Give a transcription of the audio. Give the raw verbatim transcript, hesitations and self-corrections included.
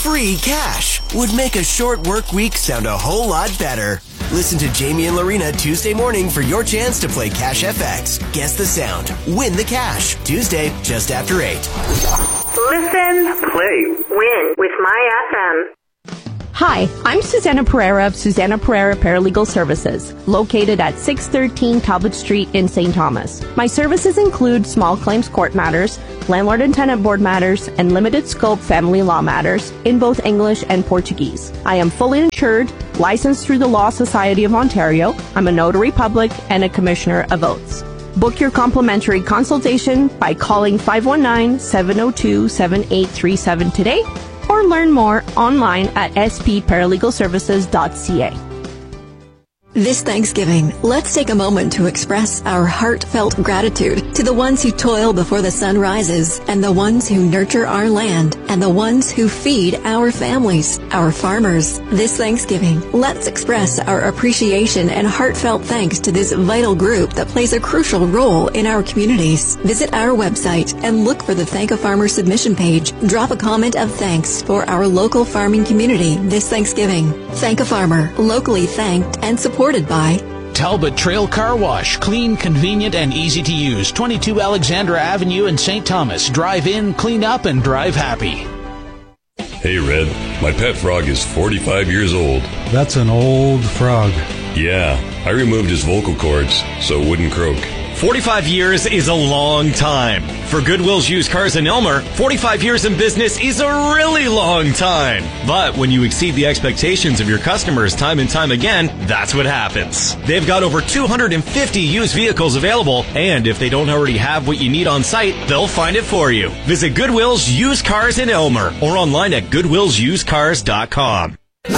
free cash would make a short work week sound a whole lot better. Listen to Jamie and Lorena Tuesday morning for your chance to play Cash F X. Guess the sound. Win the cash. Tuesday, just after eight. Listen, play, win with My F M. Hi, I'm Susanna Pereira of Susanna Pereira Paralegal Services, located at six thirteen Talbot Street in Saint Thomas. My services include small claims court matters, landlord and tenant board matters, and limited scope family law matters in both English and Portuguese. I am fully insured, licensed through the Law Society of Ontario. I'm a notary public and a commissioner of oaths. Book your complimentary consultation by calling five one nine, seven zero two, seven eight three seven today, or learn more online at s p paralegal services dot c a. This Thanksgiving, let's take a moment to express our heartfelt gratitude to the ones who toil before the sun rises, and the ones who nurture our land, and the ones who feed our families, our farmers. This Thanksgiving, let's express our appreciation and heartfelt thanks to this vital group that plays a crucial role in our communities. Visit our website and look for the Thank a Farmer submission page. Drop a comment of thanks for our local farming community this Thanksgiving. Thank a Farmer, locally thanked and supported by Talbot Trail Car Wash. Clean, convenient, and easy to use. twenty-two Alexandra Avenue in Saint Thomas. Drive in, clean up, and drive happy. Hey, Red. My pet frog is forty-five years old. That's an old frog. Yeah, I removed his vocal cords so it wouldn't croak. forty-five years is a long time. For Goodwill's Used Cars in Elmer, forty-five years in business is a really long time. But when you exceed the expectations of your customers time and time again, that's what happens. They've got over two hundred fifty used vehicles available, and if they don't already have what you need on site, they'll find it for you. Visit Goodwill's Used Cars in Elmer or online at goodwills used cars dot com.